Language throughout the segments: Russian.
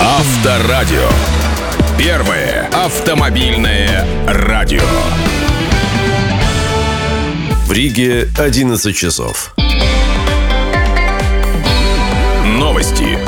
Авторадио. Первое автомобильное радио. В Риге 11 часов. Новости.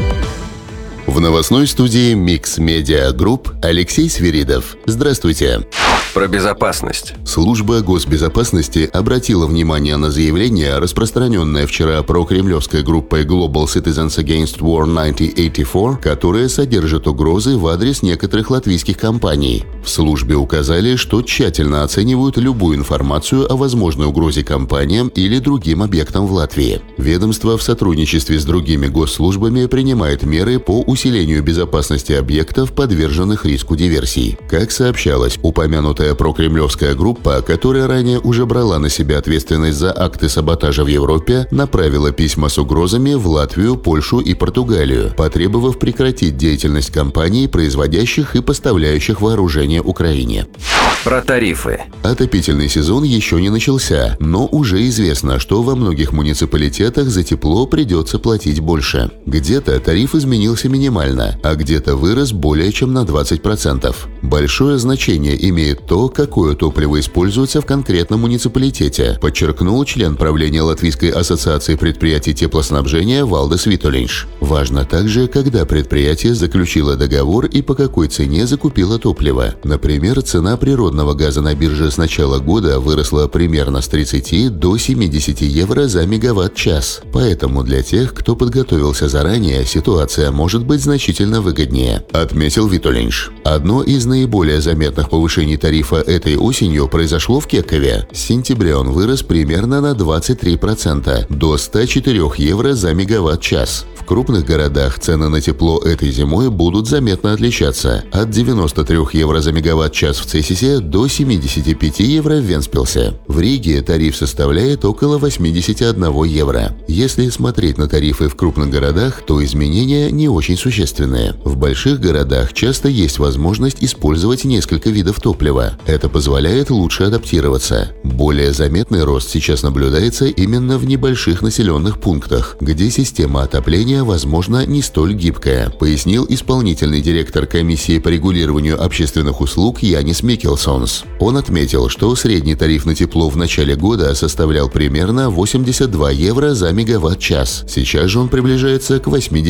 В новостной студии Mix Media Group Алексей Свиридов. Здравствуйте. Про безопасность. Служба госбезопасности обратила внимание на заявление, распространенное вчера прокремлевской группой Global Citizens Against War 1984, которое содержит угрозы в адрес некоторых латвийских компаний. В службе указали, что тщательно оценивают любую информацию о возможной угрозе компаниям или другим объектам в Латвии. Ведомство в сотрудничестве с другими госслужбами принимает меры по усилению безопасности объектов, подверженных риску диверсий. Как сообщалось, упомянутая прокремлевская группа, которая ранее уже брала на себя ответственность за акты саботажа в Европе, направила письма с угрозами в Латвию, Польшу и Португалию, потребовав прекратить деятельность компаний, производящих и поставляющих вооружение Украине. Про тарифы. Отопительный сезон еще не начался, но уже известно, что во многих муниципалитетах за тепло придется платить больше. Где-то тариф изменился минимально, а где-то вырос более чем на 20%. Большое значение имеет то, какое топливо используется в конкретном муниципалитете, подчеркнул член правления Латвийской ассоциации предприятий теплоснабжения Валдес Витолинш. Важно также, когда предприятие заключило договор и по какой цене закупило топливо. Например, цена природного газа на бирже с начала года выросла примерно с 30 до 70 евро за мегаватт-час. Поэтому для тех, кто подготовился заранее, ситуация может быть значительно выгоднее, отметил Витолинш. Одно из наиболее заметных повышений тарифа этой осенью произошло в Кекове. С сентября он вырос примерно на 23%, до 104 евро за мегаватт-час. В крупных городах цены на тепло этой зимой будут заметно отличаться – от 93 евро за мегаватт-час в Цесисе до 75 евро в Вентспилсе. В Риге тариф составляет около 81 евро. Если смотреть на тарифы в крупных городах, то изменения не очень существенные. В больших городах часто есть возможность использовать несколько видов топлива. Это позволяет лучше адаптироваться. Более заметный рост сейчас наблюдается именно в небольших населенных пунктах, где система отопления, возможно, не столь гибкая, пояснил исполнительный директор комиссии по регулированию общественных услуг Янис Микелсонс. Он отметил, что средний тариф на тепло в начале года составлял примерно 82 евро за мегаватт-час. Сейчас же он приближается к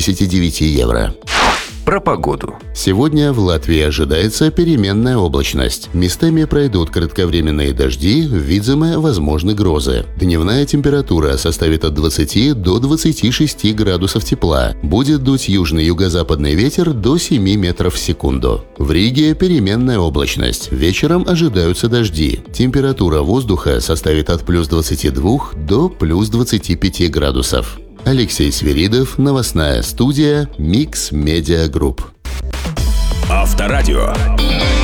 89 евро. Про погоду. Сегодня в Латвии ожидается переменная облачность. Местами пройдут кратковременные дожди, в Видземе возможны грозы. Дневная температура составит от 20 до 26 градусов тепла. Будет дуть южный юго-западный ветер до 7 метров в секунду. В Риге переменная облачность. Вечером ожидаются дожди. Температура воздуха составит от плюс 22 до плюс 25 градусов. Алексей Свиридов, новостная студия Mix Media Group. Авторадио.